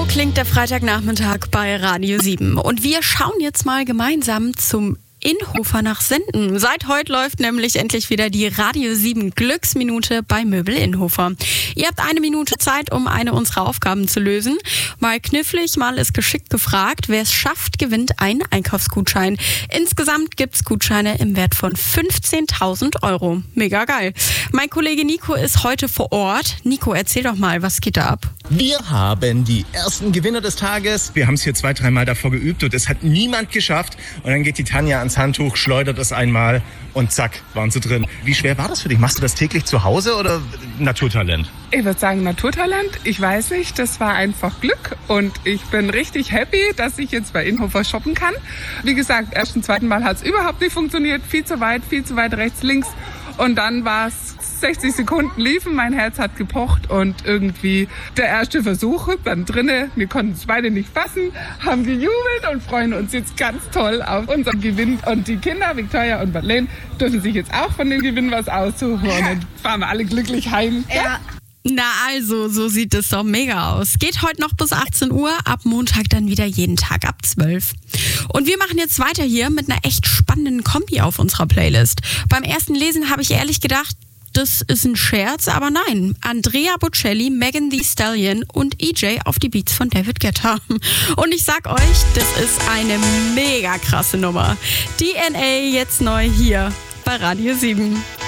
klingt der Freitagnachmittag bei Radio 7. Und wir schauen jetzt mal gemeinsam zum Inhofer nach Senden. Seit heute läuft nämlich endlich wieder die Radio 7 Glücksminute bei Möbel Inhofer. Ihr habt 1 Minute Zeit, um eine unserer Aufgaben zu lösen. Mal knifflig, mal ist geschickt gefragt. Wer es schafft, gewinnt einen Einkaufsgutschein. Insgesamt gibt's Gutscheine im Wert von 15.000 Euro. Mega geil. Mein Kollege Nico ist heute vor Ort. Nico, erzähl doch mal, was geht da ab? Wir haben die ersten Gewinner des Tages. Wir haben es hier 2-3 Mal davor geübt und es hat niemand geschafft. Und dann geht die Tanja ans Handtuch, schleudert es einmal und zack, waren sie drin. Wie schwer war das für dich? Machst du das täglich zu Hause oder Naturtalent? Ich würde sagen Naturtalent. Ich weiß nicht, das war einfach Glück und ich bin richtig happy, dass ich jetzt bei Inhofer shoppen kann. Wie gesagt, erst und zweiten Mal hat es überhaupt nicht funktioniert. Viel zu weit rechts, links. Und dann war es 60 Sekunden liefen, mein Herz hat gepocht und irgendwie der erste Versuch dann drinne. Wir konnten es beide nicht fassen, haben gejubelt und freuen uns jetzt ganz toll auf unseren Gewinn. Und die Kinder, Victoria und Madeleine, dürfen sich jetzt auch von dem Gewinn was aussuchen und dann fahren wir alle glücklich heim. Ja. Na also, so sieht es doch mega aus. Geht heute noch bis 18 Uhr, ab Montag dann wieder jeden Tag ab 12. Und wir machen jetzt weiter hier mit einer echt spannenden Kombi auf unserer Playlist. Beim ersten Lesen habe ich ehrlich gedacht, das ist ein Scherz, aber nein. Andrea Bocelli, Megan Thee Stallion und EJ auf die Beats von David Guetta. Und ich sag euch, das ist eine mega krasse Nummer. DNA jetzt neu hier bei Radio 7.